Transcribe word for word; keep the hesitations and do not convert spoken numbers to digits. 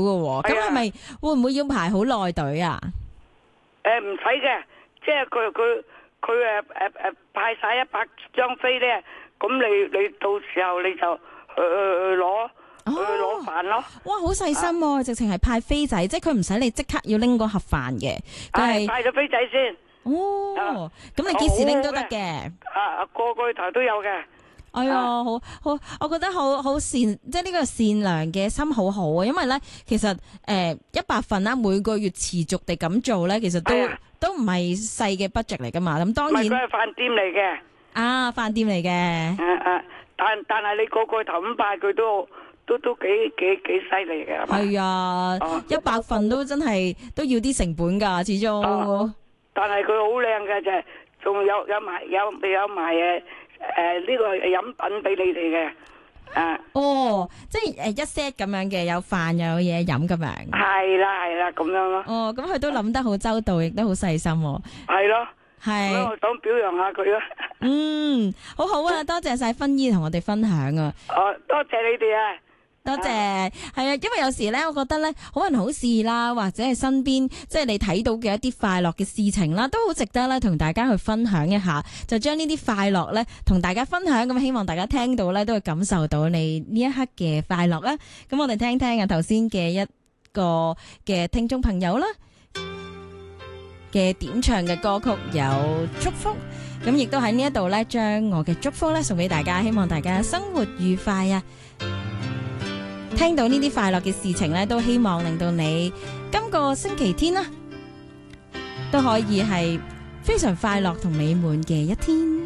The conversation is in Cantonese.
喎。咁係咪會唔會要排好耐隊啊？ 誒唔使嘅，即係佢佢佢誒誒誒派晒一百張飛咧，咁你你到時候你就去去攞去攞飯咯。 哇，好細心喎！直情係派飛仔，即係佢唔使你即刻要拎個盒飯嘅，佢係派咗飛仔先。 哦，咁你幾時拎都得嘅。 啊，個個頭都有嘅。 哎呀，好好，我覺得好好善，即係呢個善良嘅心好好啊！因為咧，其實誒一百份啦，每個月持續地咁做咧，其實都、哎、都唔係細嘅 budget 嚟噶嘛。咁當然， 佢係飯店嚟嘅。 啊，飯店嚟嘅。 誒誒，但但係你個個頭咁拜佢都都都幾幾幾犀利嘅。 係啊，一百、啊、份都真係都要啲成本噶，始終、啊。 但係佢好靚嘅就係，仲有有埋有有埋誒。誒，呢個飲品俾你哋嘅，啊，哦， 即係誒一 set 咁樣嘅，有飯又有嘢飲咁樣， 係啦係啦咁樣咯。 哦，咁佢都諗得好周到，亦都好細心。 係咯，係。咁我想表揚下佢咯。嗯， 好好啊，多謝晒芬姨同我哋分享啊。 哦，多謝你哋啊。 多謝，係啊，因為有時咧，我覺得咧，好人好事啦，或者係身邊即係你睇到嘅一啲快樂嘅事情啦，都好值得咧同大家去分享一下，就將呢啲快樂咧同大家分享，咁希望大家聽到咧都會感受到你呢一刻嘅快樂啦。咁我哋聽聽啊頭先嘅一個嘅聽眾朋友啦嘅點唱嘅歌曲有祝福，咁亦都喺呢一度咧將我嘅祝福咧送俾大家，希望大家生活愉快啊！聽到呢啲快樂嘅事情咧，都希望令到你今個星期天啦，都可以係非常快樂同美滿嘅一天。